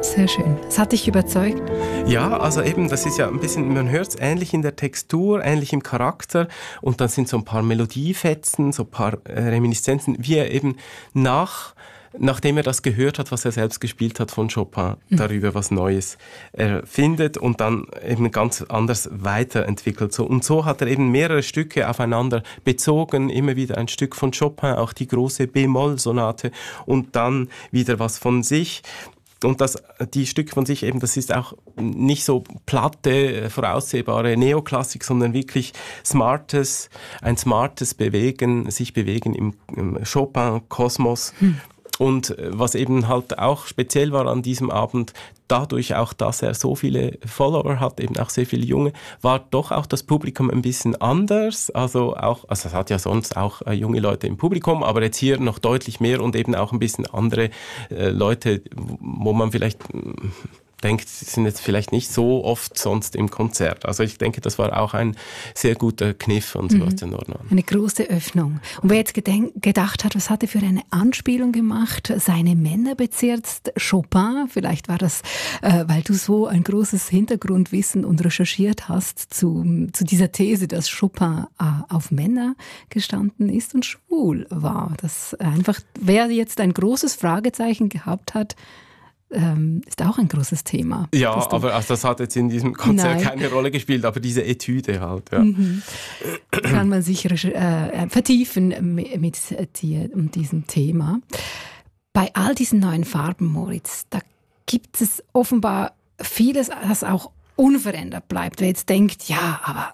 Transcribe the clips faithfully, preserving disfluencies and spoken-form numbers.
Sehr schön. Das hat dich überzeugt? Ja, also eben, das ist ja ein bisschen, man hört es ähnlich in der Textur, ähnlich im Charakter und dann sind so ein paar Melodiefetzen, so ein paar äh, Reminiszenzen, wie er eben nach, nachdem er das gehört hat, was er selbst gespielt hat von Chopin, mhm. darüber was Neues erfindet und dann eben ganz anders weiterentwickelt. So, und so hat er eben mehrere Stücke aufeinander bezogen, immer wieder ein Stück von Chopin, auch die große B-Moll-Sonate und dann wieder was von sich. Und das, die Stücke von sich eben, das ist auch nicht so platte, voraussehbare Neoklassik, sondern wirklich smartes, ein smartes Bewegen, sich bewegen im, im Chopin-Kosmos. Hm. Und was eben halt auch speziell war an diesem Abend, dadurch auch, dass er so viele Follower hat, eben auch sehr viele Junge, war doch auch das Publikum ein bisschen anders. Also auch, also es hat ja sonst auch äh, junge Leute im Publikum, aber jetzt hier noch deutlich mehr und eben auch ein bisschen andere äh, Leute, wo man vielleicht denkt, sie sind jetzt vielleicht nicht so oft sonst im Konzert. Also ich denke, das war auch ein sehr guter Kniff von Sebastian Nordmann. Eine große Öffnung. Und wer jetzt gedenk- gedacht hat, was hat er für eine Anspielung gemacht? Seine Männer bezirzt Chopin? Vielleicht war das, äh, weil du so ein großes Hintergrundwissen und recherchiert hast zu, zu dieser These, dass Chopin äh, auf Männer gestanden ist und schwul war. Das einfach, wer jetzt ein großes Fragezeichen gehabt hat, Ähm, ist auch ein großes Thema. Ja, aber also das hat jetzt in diesem Konzert Nein. keine Rolle gespielt, aber diese Etüde halt. Ja. Mhm. Kann man sich äh, vertiefen mit, mit dir und diesem Thema. Bei all diesen neuen Farben, Moritz, da gibt es offenbar vieles, das auch unverändert bleibt. Wer jetzt denkt, ja, aber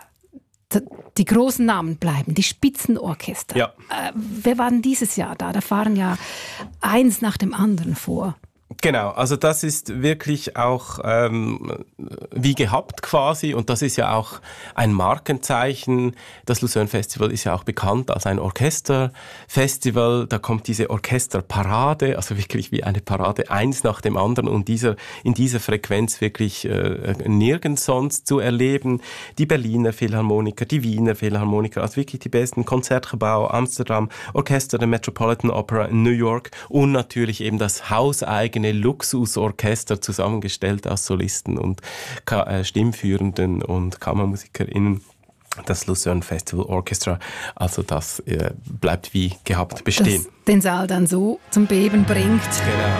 äh, die großen Namen bleiben, die Spitzenorchester. Ja. Äh, wer war denn dieses Jahr da? Da fahren ja eins nach dem anderen vor. Genau, also das ist wirklich auch ähm, wie gehabt quasi und das ist ja auch ein Markenzeichen. Das Lucerne Festival ist ja auch bekannt als ein Orchesterfestival. Da kommt diese Orchesterparade, also wirklich wie eine Parade, eins nach dem anderen und dieser, in dieser Frequenz wirklich äh, nirgends sonst zu erleben. Die Berliner Philharmoniker, die Wiener Philharmoniker, also wirklich die besten Konzertgebäude, Amsterdam, Orchester der Metropolitan Opera in New York und natürlich eben das hauseigene Luxusorchester zusammengestellt aus Solisten und äh, Stimmführenden und KammermusikerInnen. Das Lucerne Festival Orchestra, also das äh, bleibt wie gehabt bestehen. Das den Saal dann so zum Beben bringt. Genau.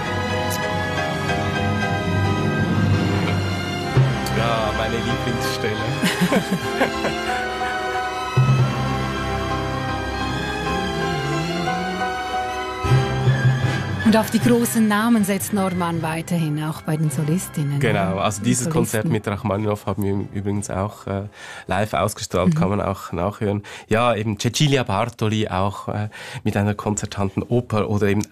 Ja, meine Lieblingsstelle. Und auf die großen Namen setzt Nordmann weiterhin, auch bei den Solistinnen. Genau, also dieses Solisten. Konzert mit Rachmaninoff haben wir übrigens auch äh, live ausgestrahlt, mhm. kann man auch nachhören. Ja, eben Cecilia Bartoli auch äh, mit einer konzertanten Oper oder eben